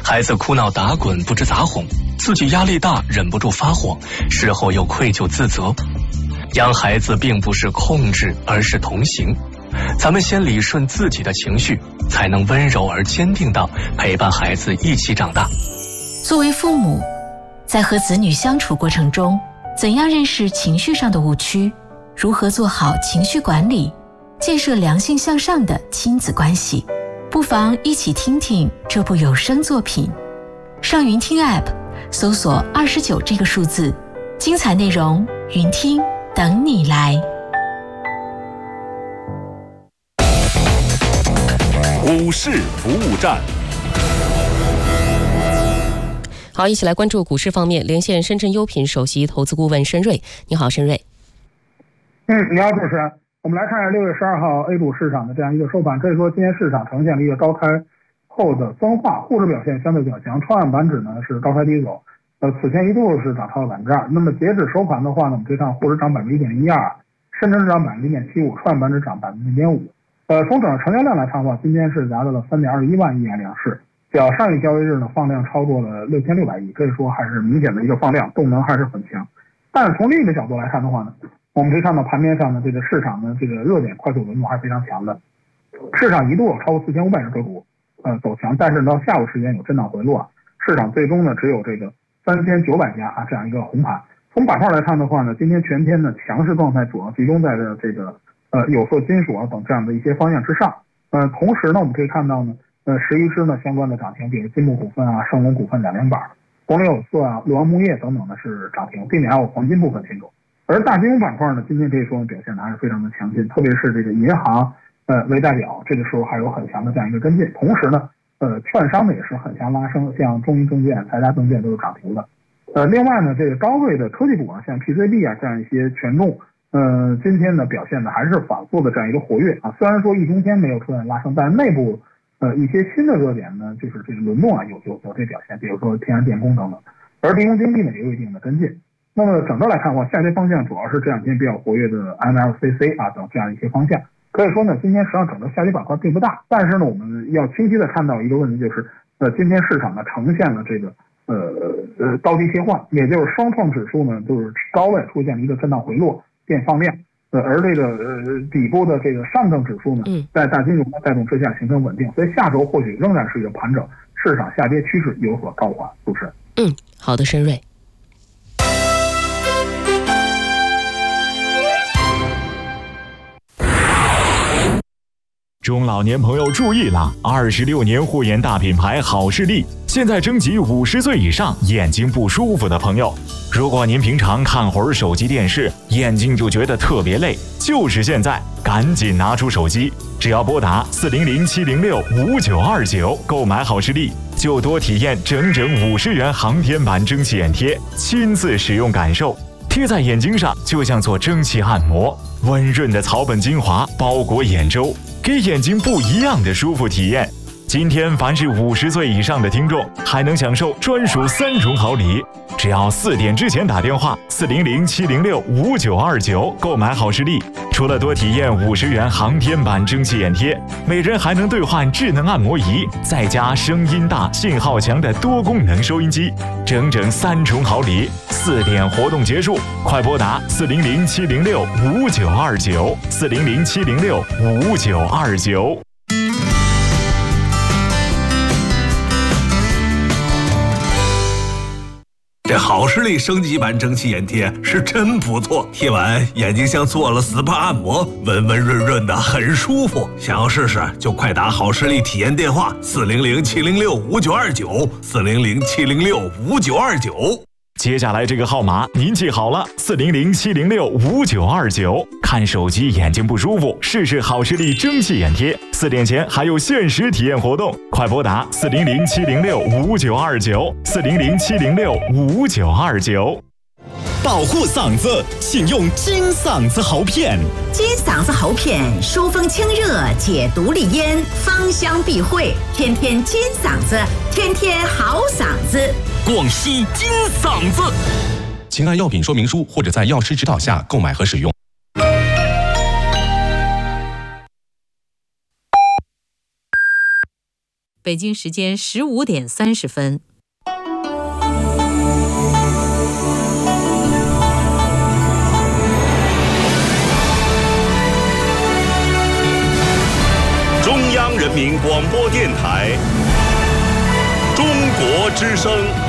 孩子哭闹打滚不知咋哄，自己压力大忍不住发火，事后又愧疚自责。养孩子并不是控制，而是同行。咱们先理顺自己的情绪，才能温柔而坚定地陪伴孩子一起长大。 作为父母，在和子女相处过程中，怎样认识情绪上的误区，如何做好情绪管理，建设良性向上的亲子关系，不妨一起听听这部有声作品。上云听 App 搜索29这个数字，精彩内容云听等你来。 股市服务站， 好，一起来关注股市方面。连线深圳优品首席投资顾问申瑞，你好，申瑞。 你好，主持人。我们来看一下6月12号 A 股市场的这样一个收盘。可以说，今天市场呈现了一个高开后的分化，沪指表现相对较强，创业板指呢是高开低走。此前一度是涨超了2%。那么截止收盘的话呢，我们可以看沪指涨1.12%，深圳市涨1.75%，创业板指涨0.5%。从整个成交量来看的话，今天是达到了3.21万亿元两市，较上一交易日呢放量超过了6600亿，可以说还是明显的一个放量，动能还是很强。但是从另一个角度来看的话呢，我们可以看到盘面上的这个市场的这个热点快速轮动还是非常强的，市场一度有超过4500只个股走强，但是到下午时间有震荡回落，市场最终呢只有这个3900家这样一个红盘。从板块来看的话呢，今天全天的强势状态主要集中在这个有色金属等这样的一些方向之上。同时呢，我们可以看到呢11只呢相关的涨停，比如金木股份啊、盛隆股份2连板，红柳有色啊、洛阳钼业等等呢是涨停，并且还有黄金部分品种。而大金融板块呢，今天可以说表现的还是非常的强劲，特别是这个银行为代表，这个时候还有很强的这样一个跟进。同时呢，券商呢也是很强拉升，像中银证券、财达证券都是涨停的。另外呢，这个高位的科技股啊，像 PCB 啊这样一些权重，今天呢表现的还是反复的这样一个活跃啊。虽然说一中天没有出现拉升，但是内部一些新的热点呢，就是这个轮动啊有这表现，比如说天然电工等等。而民用经济呢也有一定的跟进。那么整个来看的话，下跌方向主要是这两天比较活跃的 MLCC 啊等这样一些方向。可以说呢，今天实际上整个下跌板块并不大，但是呢，我们要清晰的看到一个问题，就是今天市场呢呈现了这个高低切换，也就是双创指数呢就是高位出现了一个震荡回落变放量，而这个底部的这个上证指数呢，在大金融的带动之下形成稳定，所以下周或许仍然是一个盘整，市场下跌趋势有所告缓。主持人。 好的，申瑞。 中老年朋友注意了，26年护眼大品牌好视力现在征集50岁以上眼睛不舒服的朋友。如果您平常看会儿手机电视，眼睛就觉得特别累，就是现在，赶紧拿出手机，只要拨打400-706-5929购买好视力，就多体验整整50元航天版蒸汽眼贴，亲自使用感受。贴在眼睛上就像做蒸汽按摩，温润的草本精华包裹眼周，给眼睛不一样的舒服体验。今天凡是50岁以上的听众还能享受专属3重好礼，只要4点之前打电话400-706-5929购买好视力，除了多体验50元航天版蒸汽眼贴，每人还能兑换智能按摩仪，再加声音大信号强的多功能收音机，整整3重好礼。4点活动结束，快拨打400-706-5929 400-706-5929。 这好视力升级版蒸汽眼贴是真不错，贴完眼睛像做了 SPA 按摩，温温润润的，很舒服。想要试试就快打好视力体验电话400-706-5929 400-706-5929。 接下来这个号码您记好了，400-706-5929。看手机眼睛不舒服，试试好视力蒸汽眼贴，4点前还有限时体验活动，快拨打400-706-5929 400-706-5929。 保护嗓子，请用金嗓子喉片。 金嗓子喉片疏风清热，解毒利咽，芳香避秽，天天金嗓子，天天好嗓子。 广西金嗓子，请按药品说明书或者在药师指导下购买和使用。 北京时间15点30分。 中央人民广播电台，中国之声。